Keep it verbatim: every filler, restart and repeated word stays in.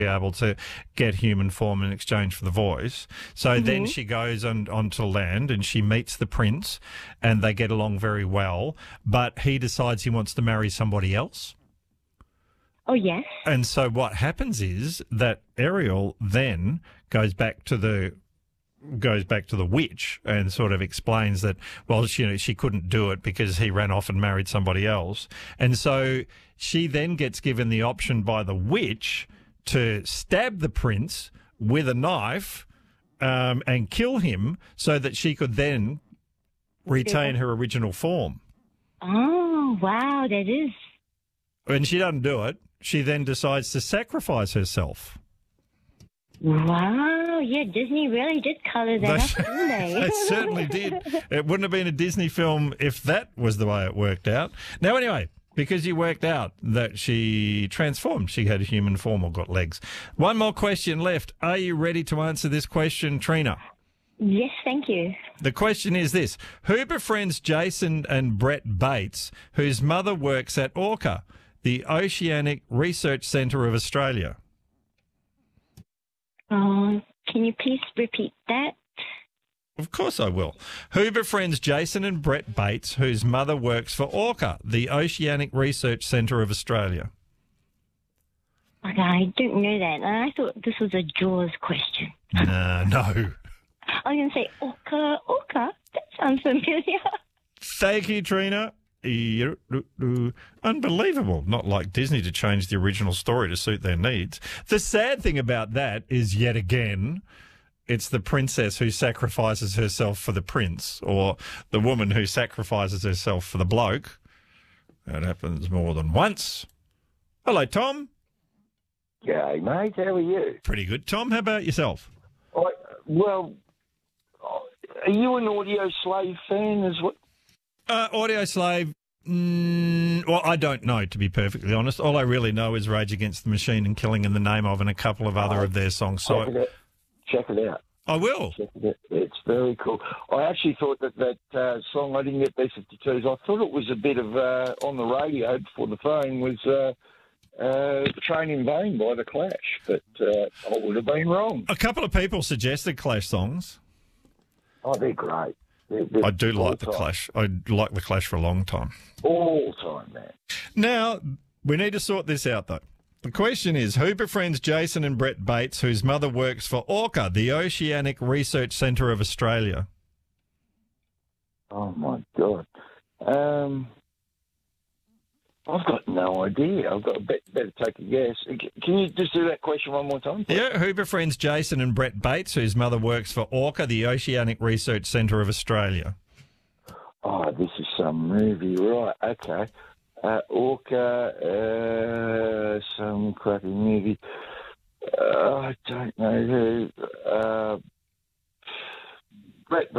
be able to get human form in exchange for the voice. So Mm-hmm. then she goes on, onto land and she meets the prince and they get along very well, but he decides he wants to marry somebody else. Oh, yes. And so what happens is that Ariel then goes back to the goes back to the witch and sort of explains that, well, she, you know, she couldn't do it because he ran off and married somebody else. And so she then gets given the option by the witch to stab the prince with a knife um, and kill him so that she could then retain her original form. Oh, wow, that is. When she doesn't do it, she then decides to sacrifice herself. Wow, yeah, Disney really did colour that They- up, didn't they? They certainly did. It wouldn't have been a Disney film if that was the way it worked out. Now, anyway, because you worked out that she transformed, she had a human form or got legs. One more question left. Are you ready to answer this question, Trina? Yes, thank you. The question is this. Who befriends Jason and Brett Bates, whose mother works at Orca, the Oceanic Research Centre of Australia? Um, can you please repeat that? Of course I will. Who befriends Jason and Brett Bates, whose mother works for Orca, the Oceanic Research Centre of Australia? Okay, I don't know that. I thought this was a Jaws question. Uh, no. I was going to say orca, orca. That sounds familiar. Thank you, Trina. Unbelievable. Not like Disney to change the original story to suit their needs. The sad thing about that is, yet again, it's the princess who sacrifices herself for the prince, or the woman who sacrifices herself for the bloke. That happens more than once. Hello, Tom. G'day, mate. How are you? Pretty good. Tom, how about yourself? I, well, are you an Audio Slave fan as well? Uh, Audio Slave, mm, well, I don't know, to be perfectly honest. All I really know is Rage Against the Machine and Killing in the Name of and a couple of other Oh, of their songs. Check, So it out. Check it out. I will. Check it out. It's very cool. I actually thought that that uh, song, I didn't get B fifty-twos, I thought it was a bit of, uh, on the radio before the phone, was uh, uh, Train in Vain by The Clash, but uh, I would have been wrong. A couple of people suggested Clash songs. Oh, they're great. They're, they're I do like the all-time. Clash. I like the Clash for a long time. All time, man. Now, we need to sort this out, though. The question is, who befriends Jason and Brett Bates, whose mother works for Orca, the Oceanic Research Centre of Australia? Oh, my God. Um, I've got no idea. I've got to bet, better take a guess. Can you just do that question one more time, please? Yeah, who befriends Jason and Brett Bates, whose mother works for Orca, the Oceanic Research Centre of Australia? Oh, this is some movie, right? Okay. Uh, Orca, uh, some crappy movie. Uh, I don't know who. Uh, Brett